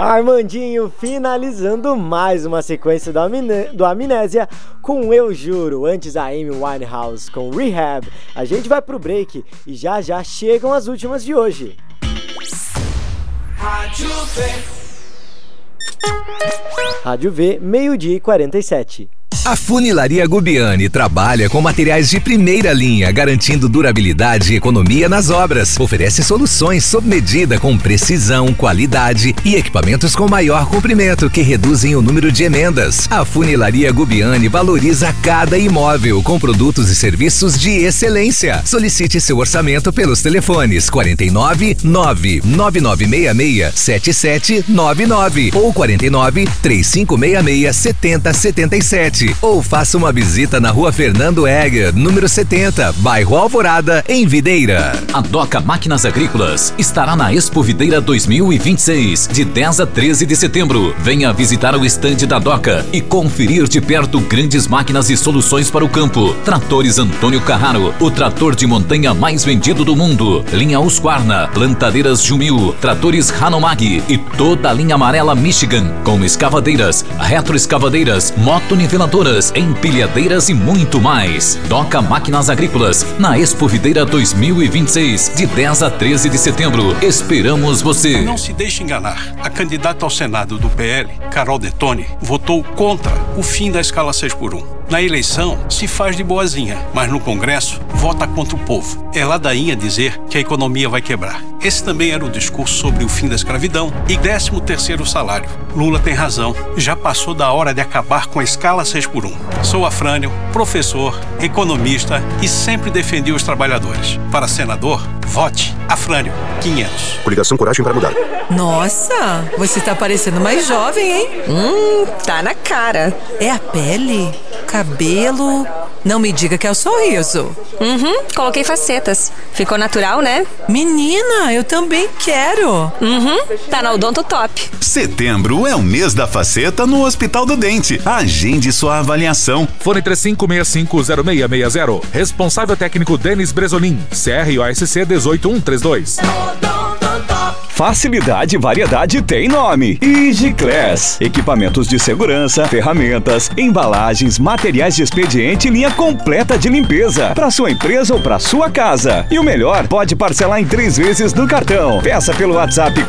Armandinho finalizando mais uma sequência do Amnésia com Eu Juro. Antes a Amy Winehouse com Rehab. A gente vai pro break e já chegam as últimas de hoje. Rádio V, 12h47. A Funilaria Gubiani trabalha com materiais de primeira linha, garantindo durabilidade e economia nas obras. Oferece soluções sob medida com precisão, qualidade e equipamentos com maior comprimento que reduzem o número de emendas. A Funilaria Gubiani valoriza cada imóvel com produtos e serviços de excelência. Solicite seu orçamento pelos telefones 49 99966 7799 ou 49 3566 7077. Ou faça uma visita na Rua Fernando Egger, número 70, bairro Alvorada, em Videira. A Doca Máquinas Agrícolas estará na Expo Videira 2026, de 10 a 13 de setembro. Venha visitar o estande da Doca e conferir de perto grandes máquinas e soluções para o campo. Tratores Antônio Carraro, o trator de montanha mais vendido do mundo. Linha Husqvarna, plantadeiras Jumil, tratores Hanomag e toda a linha amarela Michigan, com escavadeiras, retroescavadeiras, motoniveladoras, empilhadeiras e muito mais. Doca Máquinas Agrícolas, na Expo Videira 2026, de 10 a 13 de setembro. Esperamos você. Não se deixe enganar. A candidata ao Senado do PL, Carol Detoni, votou contra o fim da escala 6x1. Na eleição, se faz de boazinha, mas no Congresso, vota contra o povo. É ladainha dizer que a economia vai quebrar. Esse também era o discurso sobre o fim da escravidão e 13º salário. Lula tem razão. Já passou da hora de acabar com a escala 6x1. Sou Afrânio, professor, economista e sempre defendi os trabalhadores. Para senador, vote Afrânio, 500. Coligação Coragem para Mudar. Nossa, você tá parecendo mais jovem, hein? Tá na cara. É a pele? Cabelo? Não me diga que é o sorriso. Coloquei facetas. Ficou natural, né? Menina, eu também quero. Tá na Odonto Top. Setembro é o mês da faceta no Hospital do Dente. Agende sua avaliação. Fone 35650660. Responsável técnico Denis Bresolim. CROSC 18132. Facilidade e variedade tem nome. Igiclass. Equipamentos de segurança, ferramentas, embalagens, materiais de expediente e linha completa de limpeza. Para sua empresa ou para sua casa. E o melhor, pode parcelar em 3 vezes no cartão. Peça pelo WhatsApp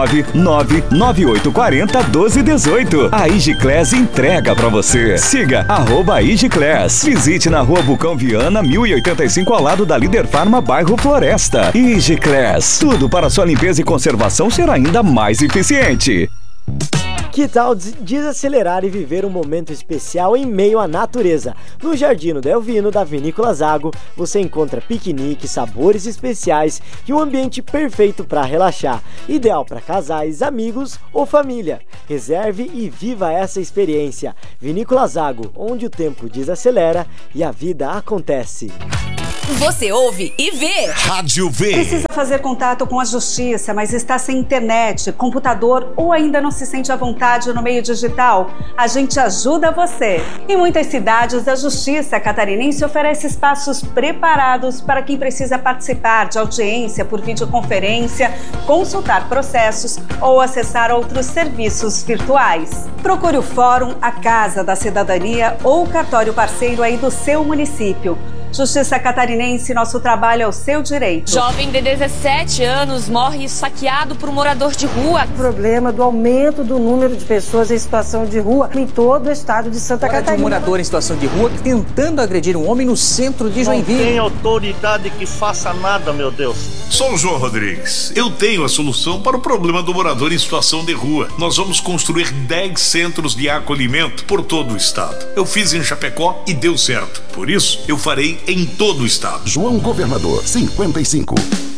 49998401218. A Igiclass entrega para você. Siga @Igiclass. Visite na Rua Bucão Viana, 1085, ao lado da Líder Farma, bairro Floresta. Igiclass. Tudo para sua limpeza e conservação será ainda mais eficiente. Que tal desacelerar e viver um momento especial em meio à natureza? No Jardim Del Vino, da Vinícola Zago, você encontra piquenique, sabores especiais e um ambiente perfeito para relaxar. Ideal para casais, amigos ou família. Reserve e viva essa experiência. Vinícola Zago, onde o tempo desacelera e a vida acontece. Você ouve e vê. Rádio V. Precisa fazer contato com a justiça, mas está sem internet, computador ou ainda não se sente à vontade no meio digital? A gente ajuda você. Em muitas cidades, a Justiça Catarinense oferece espaços preparados para quem precisa participar de audiência por videoconferência, consultar processos ou acessar outros serviços virtuais. Procure o Fórum, a Casa da Cidadania ou o cartório parceiro aí do seu município. Justiça Catarinense, nosso trabalho é o seu direito. Jovem de 17 anos morre esfaqueado por um morador de rua. O problema do aumento do número de pessoas em situação de rua em todo o estado de Santa Catarina. Um morador em situação de rua tentando agredir um homem no centro de Joinville. Não tem autoridade que faça nada, meu Deus. Sou o João Rodrigues. Eu tenho a solução para o problema do morador em situação de rua. Nós vamos construir 10 centros de acolhimento por todo o estado. Eu fiz em Chapecó e deu certo. Por isso, eu farei em todo o estado. João Governador, 55.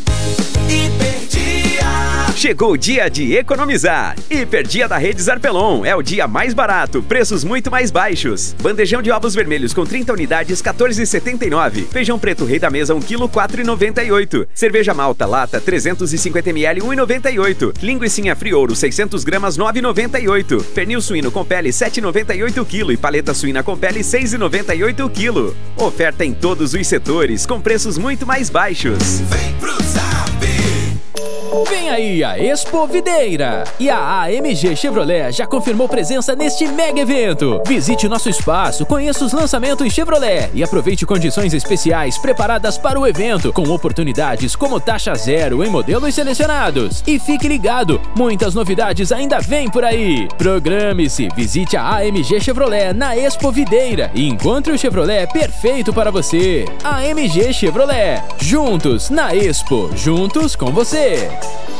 Chegou o dia de economizar. Hiperdia da Rede Zarpelon. É o dia mais barato, preços muito mais baixos. Bandejão de ovos vermelhos com 30 unidades, R$ 14,79. Feijão preto Rei da Mesa, 1 kg, R$ 4,98. Cerveja malta lata, 350 ml, R$ 1,98. Linguicinha Friouro, 600 gramas, R$ 9,98. Pernil suíno com pele, R$ 7,98 kg. E paleta suína com pele, R$ 6,98 kg. Oferta em todos os setores, com preços muito mais baixos. Vem pro Zap! Venha Vem aí a Expo Videira. E a AMG Chevrolet já confirmou presença neste mega evento. Visite nosso espaço, conheça os lançamentos Chevrolet e aproveite condições especiais preparadas para o evento, com oportunidades como taxa zero em modelos selecionados. E fique ligado, muitas novidades ainda vêm por aí. Programe-se, visite a AMG Chevrolet na Expo Videira e encontre o Chevrolet perfeito para você. AMG Chevrolet, juntos na Expo, juntos com você.